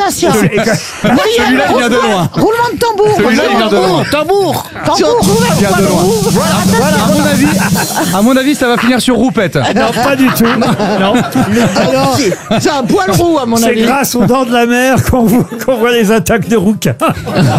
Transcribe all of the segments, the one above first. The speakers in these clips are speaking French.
Anastasia. Celui-là, il vient de loin. Roulement de tambour. Celui-là, il vient de loin. Tambour. Il vient de loin. Voilà, à mon avis, ça va finir sur roupette. Non, pas du tout. Non. Alors, c'est un poil roux, à mon C'est avis. grâce aux dents de la mer qu'on voit les attaques de rouquins. Ah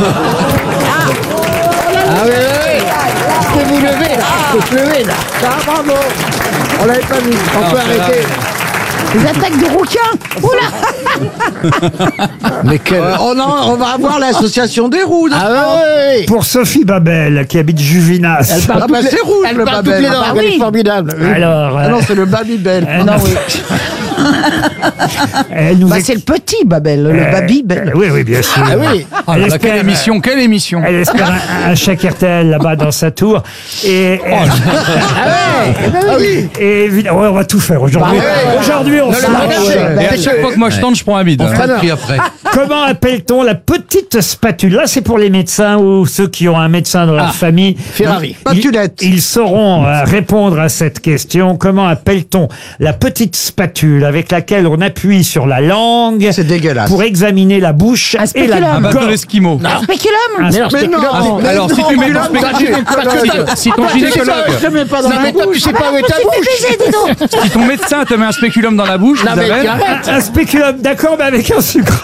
oui. Je peux vous lever, là. Je peux lever, là. Ah, bravo. On l'avait pas vu. On peut arrêter. Les attaques de rouquins. Oula. Mais quel... on va avoir l'association des roues. Oui. Pour Sophie Babel, qui habite Juvinas. C'est rouge, le Babel. Elle est formidable. Alors, Ah non, c'est le Babybel. non, oui. Elle nous C'est le petit Babel, le Babybel. Oui, bien sûr. Ah oui. Elle espère- Quelle émission. Elle espère un chèque RTL là-bas dans sa tour. Et évidemment, on va tout faire aujourd'hui. Aujourd'hui, on se lâche. Et à chaque fois que moi je tente, je prends un bide. On fera le prix après. Comment appelle-t-on la petite spatule? Là, c'est pour les médecins ou ceux qui ont un médecin dans leur famille. Ferrari. Spatulette. Ils sauront répondre à cette question. Comment appelle-t-on la petite spatule avec laquelle on appuie sur la langue C'est dégueulasse. pour examiner la bouche Un et la spéculum. Un bateau gorge? d'Esquimau. Un spéculum. Mais non. Alors, si tu mets ton spéculum, si ton gynécologue, Je mets pas dans Non, la mais toi, tu bouche. sais pas où est ta bouche. si ton médecin te met un spéculum dans la bouche, Non, mais Isabelle, arrête. Un spéculum, d'accord, mais avec un sucre.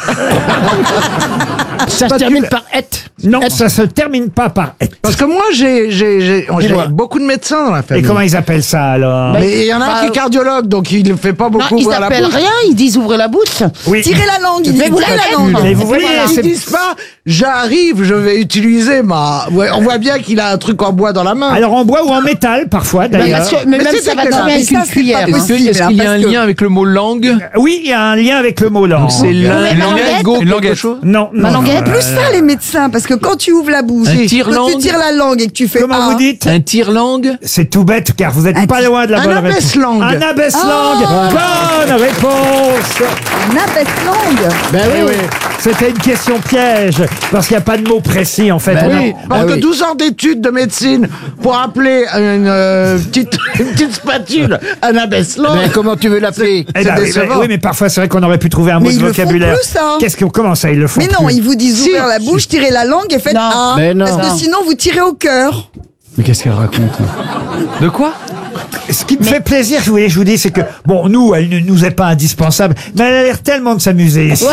Ça se termine par et. Non, ça se termine pas par et. Parce que moi, j'ai beaucoup de médecins dans la Et famille. comment ils appellent ça alors? Mais il y en a un qui est cardiologue, donc il ne fait pas Non, beaucoup ils ouvrir la s'appellent bouche. rien, ils disent ouvrez la bouche. Oui. Tirez la langue, ils disent vous tirez la langue. Mais vous voyez, Ils c'est disent pas, j'arrive, je vais utiliser ma... Ouais, on voit bien qu'il a un truc en bois dans la main. alors en bois ou en métal parfois d'ailleurs. Mais Mais même c'est ça va dégueulasse. tomber avec Mais une cuillère. pas possible. Est-ce qu'il y a un lien avec le mot langue? Oui, il y a un lien avec le mot langue. C'est Une languette. une languette. Non, non. languette. Plus ça, les médecins, parce que quand tu ouvres la bouche, Un quand tu tire-langue. tires la langue et que tu fais Comment vous dites? Un tire-langue? C'est tout bête car vous êtes pas loin de la un bonne réponse. abaisse-langue. Un abaisse-langue. Bonne réponse. un abaisse-langue. Ben oui. C'était une question piège parce qu'il n'y a pas de mot précis en fait. Oui, parce que 12 ans d'études de médecine pour appeler une petite spatule un abaisse-langue. Mais comment tu veux l'appeler? Eh ben, décevant. oui, mais parfois c'est vrai qu'on aurait pu trouver un mot Mais de ils le font vocabulaire. plus, ça. Qu'est-ce qu'on comment ça ils le font Mais non, plus ils vous disent Si. ouvrir la bouche, tirez la langue et faites Non. un. Mais non. Parce que sinon, vous tirez au cœur. Mais qu'est-ce qu'elle raconte? De quoi? Ce qui me fait plaisir, je vous dis, c'est que bon, nous, elle ne nous est pas indispensable, mais elle a l'air tellement de s'amuser ici.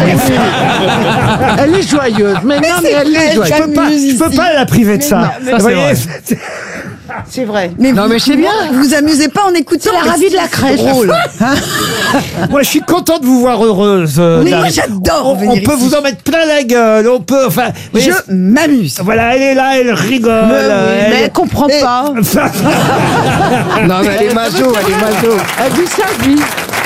Elle est joyeuse. Mais non, mais elle est joyeuse. Je peux pas la priver de ça. non, Vous voyez, C'est vrai. Mais Non, vous, mais c'est bien. Vous vous amusez pas en écoutant. la ravie de la crèche. Drôle. moi, je suis content de vous voir heureuse. Mais moi, Dari. j'adore On venir peut ici. vous en mettre plein la gueule. On peut, enfin. vous voyez, Je m'amuse. voilà, elle est là, elle rigole. Mais elle- elle comprend pas. Non, mais elle est maso, elle est maso. Elle dit sa vie.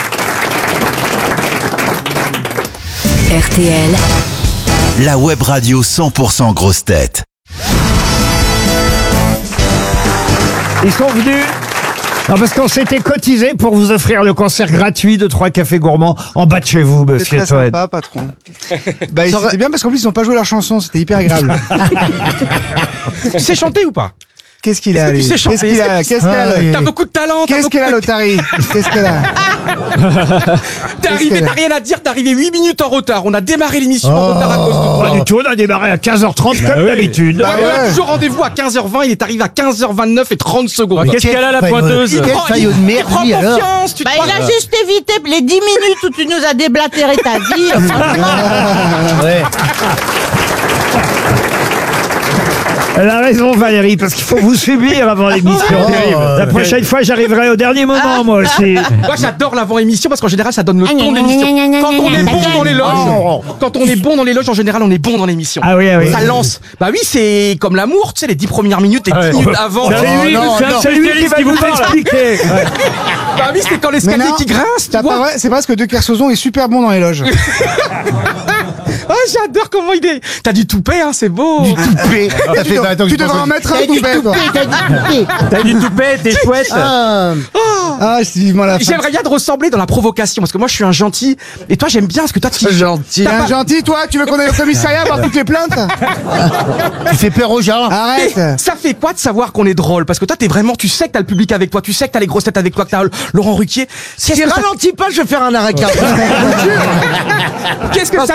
RTL, La web radio 100% grosse tête. Ils sont venus. Non, parce qu'on s'était cotisé pour vous offrir le concert gratuit de 3 cafés gourmands en bas de chez vous, C'est monsieur très Toen. sympa, patron. Bah, c'était bien parce qu'en plus, ils n'ont pas joué leur chanson, c'était hyper agréable. Tu sais chanter ou pas? Qu'est-ce qu'il a, Tu lui? sais chanter. Qu'est-ce qu'il a? Qu'est-ce qu'il a, lui? T'as beaucoup de talent. Qu'est-ce qu'elle a, l'Otari? Qu'est-ce qu'elle a? T'es arrivé, qu'elle a t'as rien à dire, t'es arrivé 8 minutes en retard. On a démarré l'émission en retard à cause de Pas toi. du tout, on a démarré à 15h30 comme d'habitude. Ouais, mais on a toujours rendez-vous à 15h20, il est arrivé à 15h29 et 30 secondes. Qu'est-ce qu'elle a, la pointeuse? Il prend- faillot de merde, il prend lui, alors. confiance, tu te Bah, crois- il a juste évité les 10 minutes où tu nous as déblatéré ta vie. Elle a raison, Valérie, parce qu'il faut vous subir avant l'émission. La prochaine fois, j'arriverai au dernier moment, moi aussi. Moi j'adore l'avant-émission parce qu'en général ça donne le ton de l'émission. Quand on est bon dans les loges, quand on est bon dans les loges, en général on est bon dans l'émission. Ah oui, ah oui. Ça lance. Bah oui, c'est comme l'amour, tu sais, les 10 premières minutes et 10 minutes avant. C'est lui qui va vous expliquer. Bah oui, c'est quand l'escalier Mais non, qui grince, tu T'as pas vois. vrai, c'est parce que De Kersozon est super bon dans les loges. Ah, j'adore comment il est. T'as du toupet, hein, c'est beau. Tu devrais en mettre un coupé, toi. T'as du toupet, t'es chouette. Ah, c'est vivement la fin. J'aimerais bien te ressembler dans la provocation parce que moi je suis un gentil et toi j'aime bien parce que toi tu Gentil. T'es un gentil, toi? Tu veux qu'on aille au commissariat voir toutes les plaintes? Tu fais peur aux gens. Arrête! ça fait quoi de savoir qu'on est drôle parce que toi t'es vraiment, tu sais que t'as le public avec toi, tu sais que t'as les grosses têtes avec toi, que t'as Laurent Ruquier. Si ralentis pas, je vais faire un arrêt cardiaque. Qu'est-ce que ça